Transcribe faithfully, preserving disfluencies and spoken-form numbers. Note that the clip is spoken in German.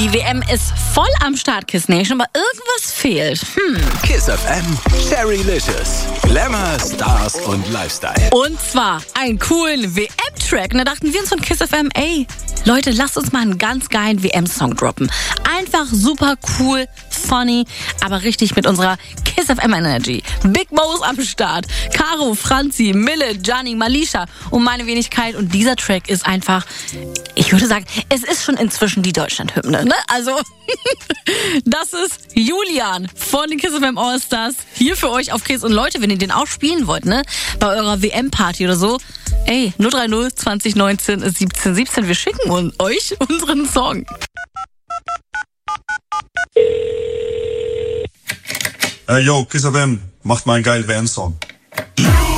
Die W M ist voll am Start, Kiss Nation, aber irgendwas fehlt. Hm. Kiss F M, Sherrylicious. Glamour, Stars und Lifestyle. Und zwar einen coolen W M-Track. Und da dachten wir uns von Kiss F M, ey, Leute, lasst uns mal einen ganz geilen W M-Song droppen. Einfach super cool, funny, aber richtig mit unserer Kiss F M-Energy. Big Mo ist am Start. Caro, Franzi, Mille, Gianni, Malisha und meine Wenigkeit. Und dieser Track ist einfach, ich würde sagen, es ist schon inzwischen die Deutschland-Hymne, ne? Also, das ist Julian von den Kiss F M All-Stars hier für euch auf Kiss. Und Leute, wenn ihr den auch spielen wollt, ne? Bei eurer W M-Party oder so, ey, null drei null zwanzig neunzehn siebzehn siebzehn, wir schicken uns euch unseren Song. Äh, yo, Kiss F M, macht mal einen geilen W M-Song.